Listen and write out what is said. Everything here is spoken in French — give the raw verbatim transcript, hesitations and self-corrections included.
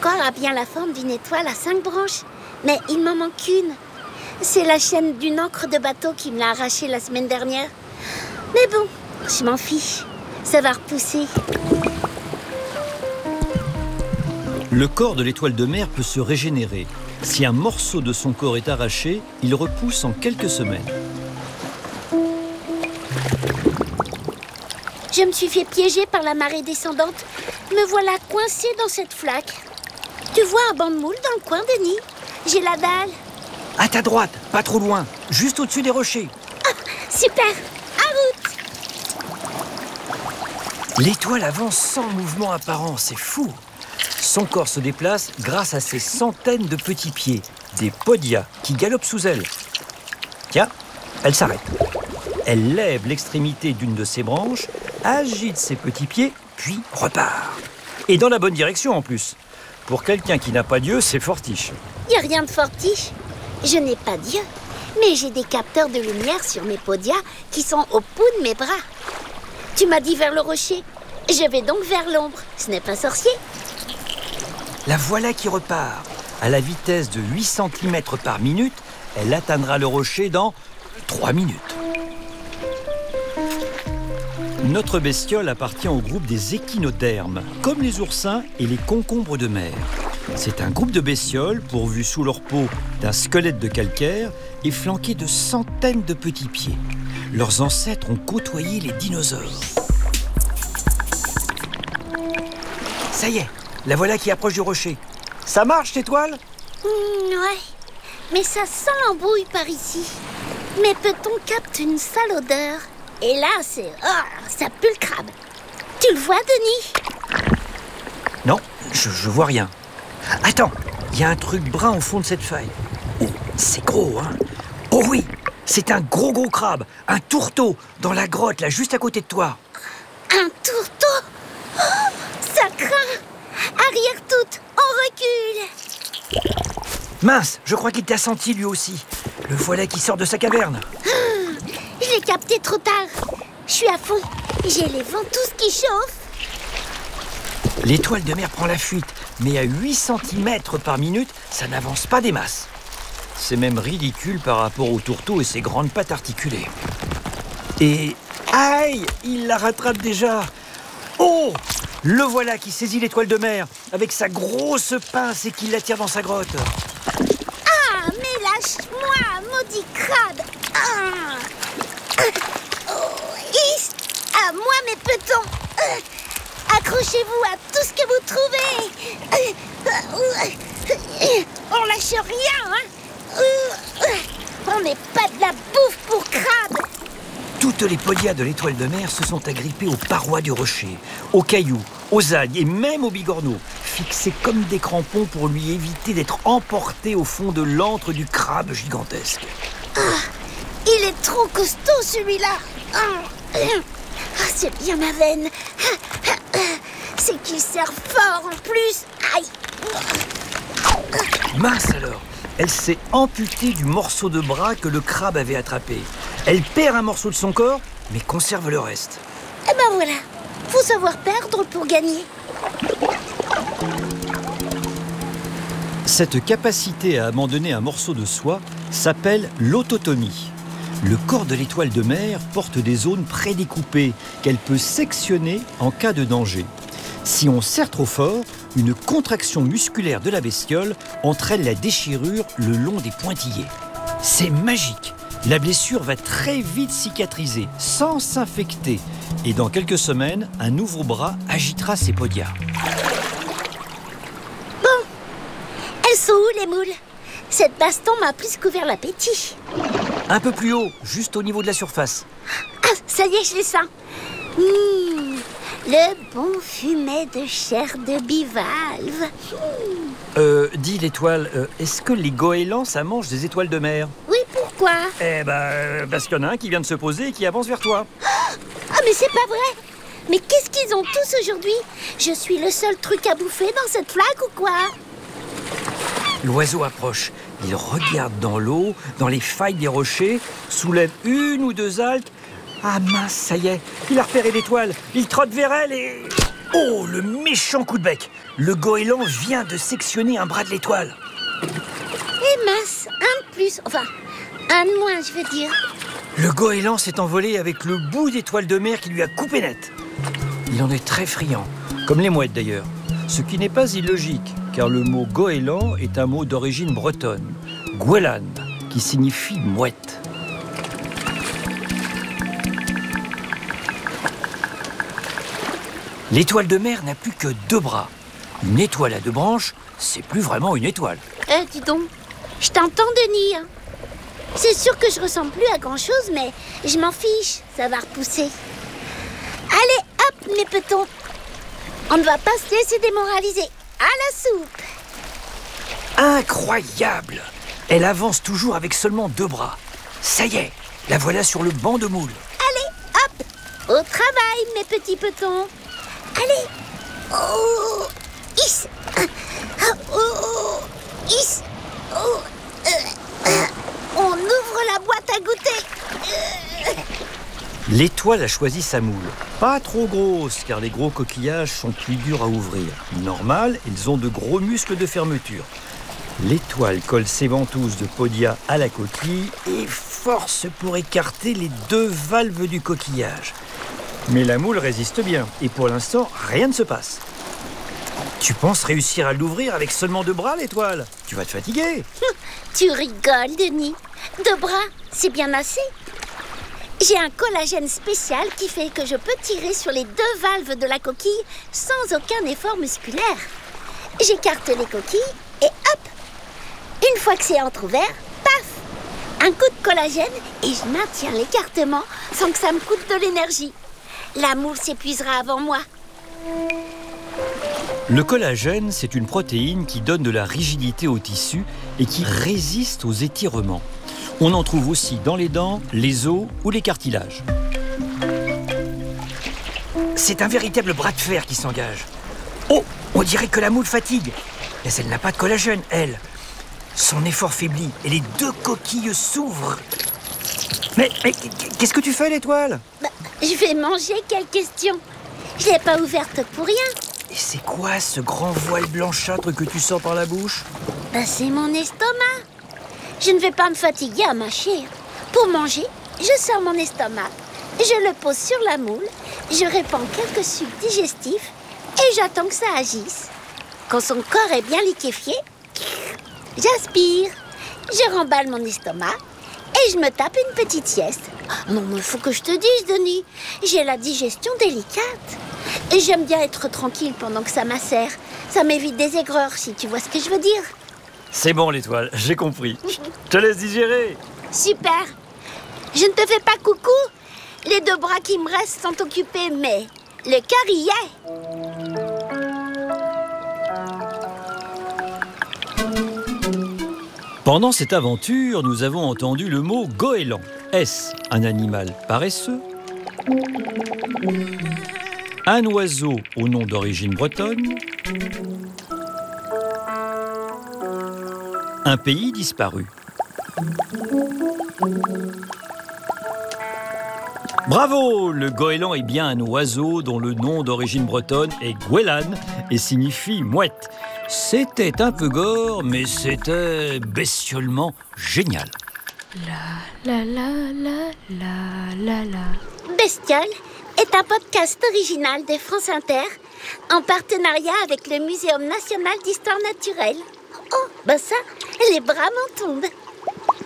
corps a bien la forme d'une étoile à cinq branches, mais il m'en manque une. C'est la chaîne d'une ancre de bateau qui me l'a arrachée la semaine dernière. Mais bon, je m'en fiche. Ça va repousser. Le corps de l'étoile de mer peut se régénérer. Si un morceau de son corps est arraché, il repousse en quelques semaines. Je me suis fait piéger par la marée descendante. Me voilà coincée dans cette flaque. Tu vois un banc de moule dans le coin, Denis? J'ai la dalle. À ta droite, pas trop loin, juste au-dessus des rochers. Ah, super, en route. L'étoile avance sans mouvement apparent, c'est fou. Son corps se déplace grâce à ses centaines de petits pieds, des podias qui galopent sous elle. Tiens, elle s'arrête. Elle lève l'extrémité d'une de ses branches, agite ses petits pieds, puis repart. Et dans la bonne direction en plus. Pour quelqu'un qui n'a pas d'yeux, c'est fortiche. Y a rien de fortiche. Je n'ai pas d'yeux, mais j'ai des capteurs de lumière sur mes podias qui sont au bout de mes bras. Tu m'as dit vers le rocher. Je vais donc vers l'ombre. Ce n'est pas sorcier. La voilà qui repart. À la vitesse de huit centimètres par minute, elle atteindra le rocher dans trois minutes. Notre bestiole appartient au groupe des échinodermes, comme les oursins et les concombres de mer. C'est un groupe de bestioles pourvus sous leur peau d'un squelette de calcaire et flanqué de centaines de petits pieds. Leurs ancêtres ont côtoyé les dinosaures. Ça y est, la voilà qui approche du rocher. Ça marche, l'étoile ? Mmh, ouais, mais ça sent l'embrouille par ici. Mes petons captent une sale odeur. Et là, c'est... Oh, ça pue le crabe. Tu le vois, Denis ? Non, je, je vois rien. Attends, il y a un truc brun au fond de cette feuille. Oh, c'est gros, hein ? Oh oui, c'est un gros gros crabe, un tourteau, dans la grotte, là, juste à côté de toi. Un tourteau ? Oh, ça craint ! Arrière toute, on recule. Mince, je crois qu'il t'a senti lui aussi. Le voilà qui sort de sa caverne. Je l'ai capté trop tard. Je suis à fond. J'ai les ventouses qui chauffent. L'étoile de mer prend la fuite, mais à huit centimètres par minute, ça n'avance pas des masses. C'est même ridicule par rapport au tourteau et ses grandes pattes articulées. Et... aïe, il la rattrape déjà. Oh, le voilà qui saisit l'étoile de mer avec sa grosse pince et qui l'attire dans sa grotte. Ah, mais lâche-moi, maudit crabe. Ah. Oh, is. À moi, mes petons. Accrochez-vous à tout ce que vous trouvez. On lâche rien, hein. On n'est pas de la bouffe pour crabe. Toutes les podias de l'étoile de mer se sont agrippées aux parois du rocher, aux cailloux, aux algues et même aux bigorneaux, fixés comme des crampons pour lui éviter d'être emporté au fond de l'antre du crabe gigantesque. Ah, il est trop costaud, celui-là. Ah, c'est bien ma veine. C'est qu'il serre fort en plus. Aïe. Mince alors, elle s'est amputée du morceau de bras que le crabe avait attrapé. Elle perd un morceau de son corps, mais conserve le reste. Eh ben voilà, faut savoir perdre pour gagner. Cette capacité à abandonner un morceau de soi s'appelle l'autotomie. Le corps de l'étoile de mer porte des zones prédécoupées qu'elle peut sectionner en cas de danger. Si on serre trop fort, une contraction musculaire de la bestiole entraîne la déchirure le long des pointillés. C'est magique. La blessure va très vite cicatriser, sans s'infecter. Et dans quelques semaines, un nouveau bras agitera ses podias. Bon, elles sont où les moules ? Cette baston m'a plus couvert l'appétit. Un peu plus haut, juste au niveau de la surface. Ah, ça y est, je les sens. Mmh, le bon fumet de chair de bivalve. Mmh. Euh, dis l'étoile, euh, est-ce que les goélands, ça mange des étoiles de mer ? Oui, pourquoi ? Eh ben, euh, parce qu'il y en a un qui vient de se poser et qui avance vers toi. Ah, mais c'est pas vrai ! Mais qu'est-ce qu'ils ont tous aujourd'hui ? Je suis le seul truc à bouffer dans cette flaque ou quoi ? L'oiseau approche. Il regarde dans l'eau, dans les failles des rochers, soulève une ou deux algues. Ah mince, ça y est, il a repéré l'étoile. Il trotte vers elle et... Oh, le méchant coup de bec! Le goéland vient de sectionner un bras de l'étoile. Et mince, un de plus, enfin, un de moins, je veux dire. Le goéland s'est envolé avec le bout d'étoile de mer qui lui a coupé net. Il en est très friand, comme les mouettes d'ailleurs. Ce qui n'est pas illogique, car le mot goéland est un mot d'origine bretonne, gwelan, qui signifie mouette. L'étoile de mer n'a plus que deux bras. Une étoile à deux branches, c'est plus vraiment une étoile. Eh, dis donc, je t'entends, Denis. Hein. C'est sûr que je ressemble plus à grand-chose, mais je m'en fiche, ça va repousser. Allez, hop, mes petons. On ne va pas se laisser démoraliser. À la soupe. Incroyable! Elle avance toujours avec seulement deux bras. Ça y est, la voilà sur le banc de moule. Allez, hop, au travail, mes petits petons. Allez. Oh, is. Oh, oh, is. Oh, euh, euh. On ouvre la boîte à goûter. Euh. L'étoile a choisi sa moule. Pas trop grosse, car les gros coquillages sont plus durs à ouvrir. Normal, ils ont de gros muscles de fermeture. L'étoile colle ses ventouses de podia à la coquille et force pour écarter les deux valves du coquillage. Mais la moule résiste bien, et pour l'instant, rien ne se passe. Tu penses réussir à l'ouvrir avec seulement deux bras, l'étoile? Tu vas te fatiguer. Tu rigoles, Denis. Deux bras, c'est bien assez. J'ai un collagène spécial qui fait que je peux tirer sur les deux valves de la coquille sans aucun effort musculaire. J'écarte les coquilles et hop! Une fois que c'est entrouvert, paf! Un coup de collagène et je maintiens l'écartement sans que ça me coûte de l'énergie. La moule s'épuisera avant moi. Le collagène, c'est une protéine qui donne de la rigidité au tissu et qui résiste aux étirements. On en trouve aussi dans les dents, les os ou les cartilages. C'est un véritable bras de fer qui s'engage. Oh, on dirait que la moule fatigue. Mais elle n'a pas de collagène, elle. Son effort faiblit et les deux coquilles s'ouvrent. Mais, mais qu'est-ce que tu fais, l'étoile? Bah, je vais manger, quelle question. Je l'ai pas ouverte pour rien. Et c'est quoi ce grand voile blanchâtre que tu sors par la bouche? Bah, c'est mon estomac. Je ne vais pas me fatiguer à mâcher. Pour manger, je sors mon estomac. Je le pose sur la moule. Je répands quelques sucs digestifs et j'attends que ça agisse. Quand son corps est bien liquéfié, j'aspire. Je remballe mon estomac et je me tape une petite sieste. Non, mais il faut que je te dise, Denis, j'ai la digestion délicate. Et j'aime bien être tranquille pendant que ça macère. Ça m'évite des aigreurs, si tu vois ce que je veux dire. C'est bon, l'étoile, j'ai compris. Je te laisse digérer. Super. Je ne te fais pas coucou. Les deux bras qui me restent sont occupés, mais le cœur y est. Pendant cette aventure, nous avons entendu le mot goéland. Est-ce un animal paresseux? Un oiseau au nom d'origine bretonne? Un pays disparu? Bravo! Le goéland est bien un oiseau dont le nom d'origine bretonne est gwelan et signifie mouette. C'était un peu gore, mais c'était bestiolement génial. La la la la la la la. Bestiole est un podcast original de France Inter en partenariat avec le Muséum national d'histoire naturelle. Oh, ben ça, les bras m'en tombent.